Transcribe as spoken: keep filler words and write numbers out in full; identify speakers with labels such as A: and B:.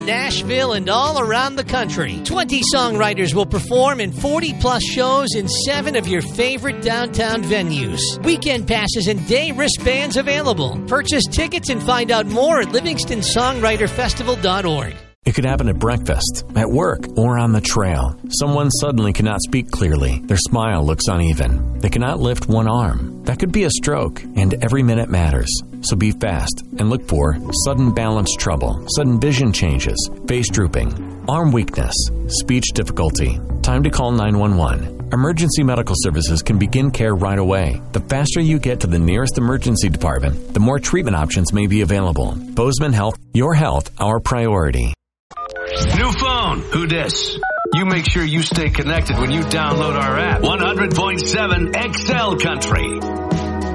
A: Nashville and all around the country. twenty songwriters will perform in forty plus shows in seven of your favorite downtown venues. Weekend passes and day wristbands available. Purchase tickets and find out more at livingston songwriter festival dot org.
B: It could happen at breakfast, at work, or on the trail. Someone suddenly cannot speak clearly. Their smile looks uneven. They cannot lift one arm. That could be a stroke, and every minute matters. So be fast and look for sudden balance trouble, sudden vision changes, face drooping, arm weakness, speech difficulty. Time to call nine one one. Emergency medical services can begin care right away. The faster you get to the nearest emergency department, the more treatment options may be available. Bozeman Health, your health, our priority.
C: New phone. Who dis? You make sure you stay connected when you download our app. one hundred point seven X L Country.